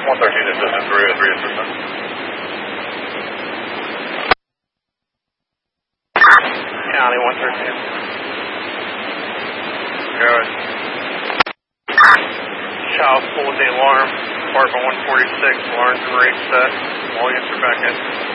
113 assistant, 303 assistant. County 113. Good. Child pulled the alarm. Department 146. Alarms and rate set. All units are back in.